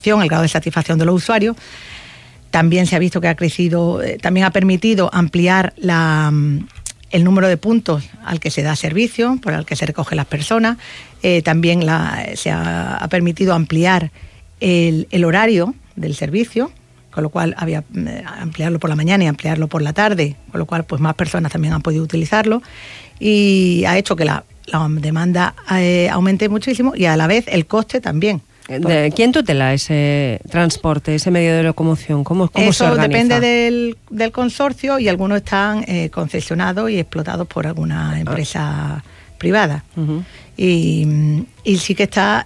el grado de satisfacción de los usuarios. También se ha visto que ha crecido, también ha permitido ampliar el número de puntos al que se da servicio, por el que se recogen las personas. También se ha permitido ampliar el horario del servicio, con lo cual había ampliarlo por la mañana y ampliarlo por la tarde, con lo cual pues más personas también han podido utilizarlo, y ha hecho que la demanda aumente muchísimo, y a la vez el coste también. ¿Quién tutela ese transporte, ese medio de locomoción? ¿Cómo se organiza? Eso depende del consorcio, y algunos están concesionados y explotados por alguna empresa privada. Uh-huh. Y sí que está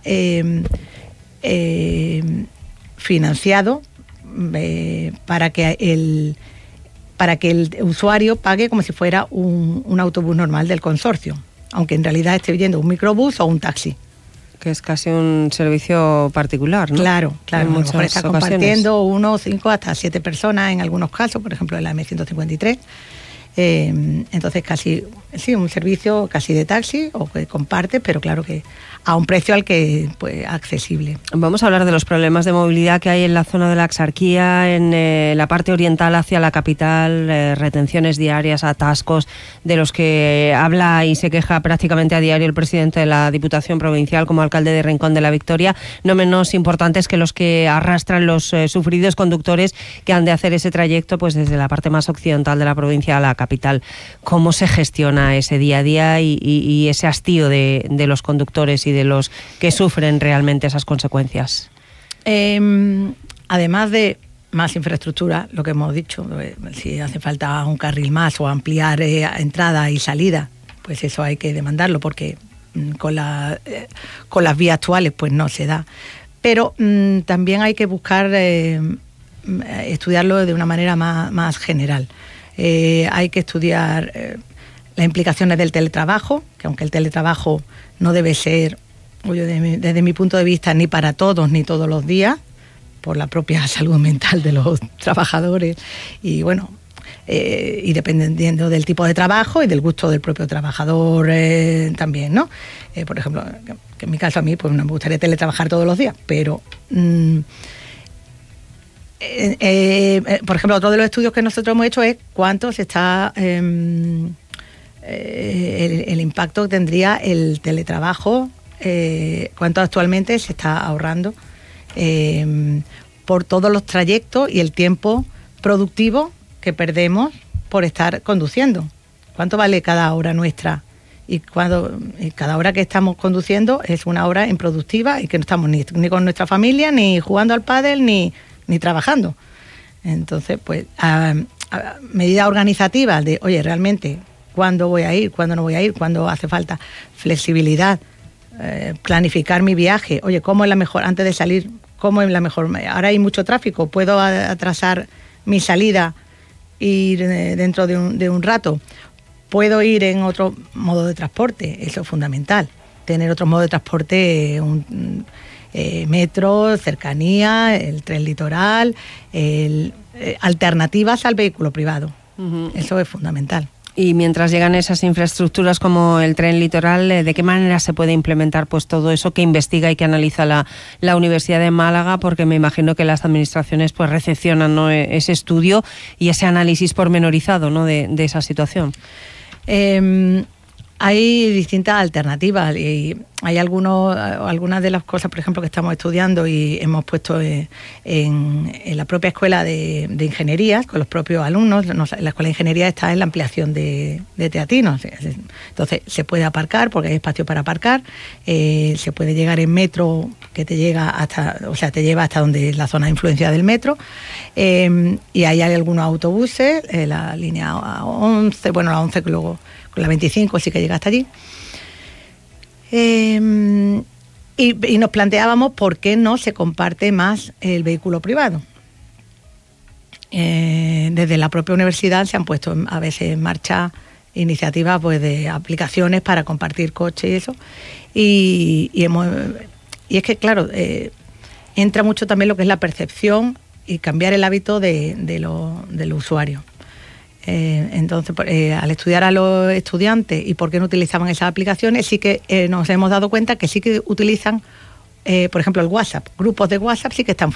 financiado para que el usuario pague como si fuera un autobús normal del consorcio, aunque en realidad esté yendo un microbús o un taxi. Que es casi un servicio particular, ¿no? Claro. A lo mejor está compartiendo 1, 5, hasta 7 personas en algunos casos, por ejemplo en la M153. Entonces casi, sí, un servicio casi de taxi, o que comparte, pero claro que a un precio al que pues accesible. Vamos a hablar de los problemas de movilidad que hay en la zona de la Axarquía, en la parte oriental hacia la capital, retenciones diarias, atascos de los que habla y se queja prácticamente a diario el presidente de la Diputación Provincial como alcalde de Rincón de la Victoria, no menos importantes que los que arrastran los sufridos conductores que han de hacer ese trayecto pues desde la parte más occidental de la provincia a la capital. ¿Cómo se gestiona ese día a día y ese hastío de los conductores y de los que sufren realmente esas consecuencias? Además de más infraestructura, lo que hemos dicho, si hace falta un carril más o ampliar entrada y salida, pues eso hay que demandarlo, porque con las vías actuales pues no se da. Pero también hay que buscar estudiarlo de una manera más general. Hay que estudiar las implicaciones del teletrabajo, que aunque el teletrabajo no debe ser, desde mi punto de vista, ni para todos ni todos los días, por la propia salud mental de los trabajadores, y bueno, y dependiendo del tipo de trabajo y del gusto del propio trabajador también, ¿no? Por ejemplo, que en mi caso a mí pues no me gustaría teletrabajar todos los días, pero por ejemplo, otro de los estudios que nosotros hemos hecho es cuánto se está el impacto que tendría el teletrabajo, cuánto actualmente se está ahorrando por todos los trayectos y el tiempo productivo que perdemos por estar conduciendo. ¿Cuánto vale cada hora nuestra? Y cada hora que estamos conduciendo es una hora improductiva y que no estamos ni con nuestra familia, ni jugando al pádel, ni trabajando. Entonces, pues, medidas organizativas de, oye, realmente, ¿cuándo voy a ir? ¿Cuándo no voy a ir? ¿Cuándo hace falta flexibilidad? Planificar mi viaje. Oye, ¿cómo es la mejor? Antes de salir, ¿cómo es la mejor? Ahora hay mucho tráfico, ¿puedo atrasar mi salida, ir dentro de un rato? ¿Puedo ir en otro modo de transporte? Eso es fundamental. Tener otro modo de transporte, metro, cercanía, el tren litoral, alternativas al vehículo privado. Uh-huh. Eso es fundamental. Y mientras llegan esas infraestructuras como el tren litoral, ¿de qué manera se puede implementar pues todo eso que investiga y que analiza la Universidad de Málaga? Porque me imagino que las administraciones pues recepcionan, ¿no?, ese estudio y ese análisis pormenorizado, ¿no?, de esa situación. Hay distintas alternativas y hay algunas de las cosas, por ejemplo, que estamos estudiando y hemos puesto en la propia escuela de ingeniería, con los propios alumnos. La escuela de ingeniería está en la ampliación de teatinos. Entonces se puede aparcar porque hay espacio para aparcar, se puede llegar en metro que te lleva hasta donde es la zona de influencia del metro, y ahí hay algunos autobuses, la línea 11, bueno, la 11 que luego con la 25 sí que llega hasta allí. Y nos planteábamos por qué no se comparte más el vehículo privado. Desde la propia universidad se han puesto a veces en marcha iniciativas pues de aplicaciones para compartir coches y eso. Y es que, claro, entra mucho también lo que es la percepción y cambiar el hábito de los usuarios. Entonces, al estudiar a los estudiantes y por qué no utilizaban esas aplicaciones, sí que nos hemos dado cuenta que sí que utilizan por ejemplo, el WhatsApp. Grupos de WhatsApp sí que están